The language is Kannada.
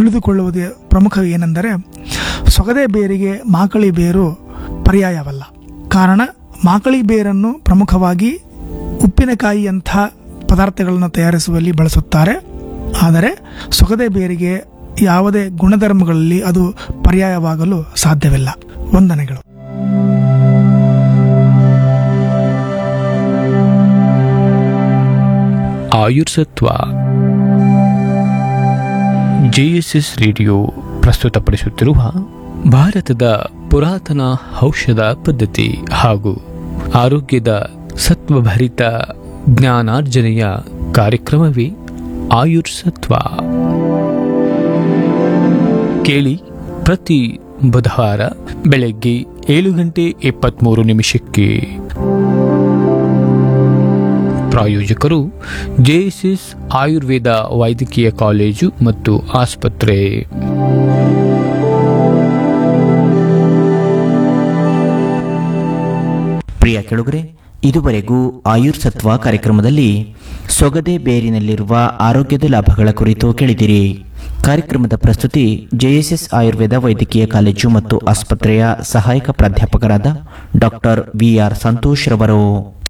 ತಿಳಿದುಕೊಳ್ಳುವುದು ಪ್ರಮುಖವೇನೆಂದರೆ ಸೊಗದೆ ಬೇರಿಗೆ ಮಾಕಳಿ ಬೇರು ಪರ್ಯಾಯವಲ್ಲ. ಕಾರಣ ಮಾಕಳಿ ಬೇರನ್ನು ಪ್ರಮುಖವಾಗಿ ಉಪ್ಪಿನಕಾಯಿಯಂಥ ಪದಾರ್ಥಗಳನ್ನು ತಯಾರಿಸುವಲ್ಲಿ ಬಳಸುತ್ತಾರೆ. ಆದರೆ ಸೊಗದೆ ಬೇರಿಗೆ ಯಾವುದೇ ಗುಣಧರ್ಮಗಳಲ್ಲಿ ಅದು ಪರ್ಯಾಯವಾಗಲು ಸಾಧ್ಯವಿಲ್ಲ. ವಂದನೆಗಳು. ಆಯುರ್ಸತ್ವ ಜೆಎಸ್ಎಸ್ ರೇಡಿಯೋ ಪ್ರಸ್ತುತಪಡಿಸುತ್ತಿರುವ ಭಾರತದ ಪುರಾತನ ಔಷಧ ಪದ್ಧತಿ ಹಾಗೂ ಆರೋಗ್ಯದ ಸತ್ವಭರಿತ ಜ್ಞಾನಾರ್ಜನೆಯ ಕಾರ್ಯಕ್ರಮವೇ ಆಯುರ್ಸತ್ವ. ಕೇಳಿ ಪ್ರತಿ ಬುಧವಾರ ಬೆಳಗ್ಗೆ 7:23 ಪ್ರಾಯೋಜಕರು ಜೆಎಸ್ಎಸ್ ಆಯುರ್ವೇದ ವೈದ್ಯಕೀಯ ಕಾಲೇಜು ಮತ್ತು ಆಸ್ಪತ್ರೆ. ಪ್ರಿಯ ಕೆಳಗರೆ, ಇದುವರೆಗೂ ಆಯುರ್ಸತ್ವ ಕಾರ್ಯಕ್ರಮದಲ್ಲಿ ಸೊಗದೆ ಬೇರಿನಲ್ಲಿರುವ ಆರೋಗ್ಯದ ಲಾಭಗಳ ಕುರಿತು ಕೇಳಿದಿರಿ. ಕಾರ್ಯಕ್ರಮದ ಪ್ರಸ್ತುತಿ ಜೆಎಸ್ಎಸ್ ಆಯುರ್ವೇದ ವೈದ್ಯಕೀಯ ಕಾಲೇಜು ಮತ್ತು ಆಸ್ಪತ್ರೆಯ ಸಹಾಯಕ ಪ್ರಾಧ್ಯಾಪಕರಾದ ಡಾಕ್ಟರ್ ವಿಆರ್ ಸಂತೋಷ್ ರವರು.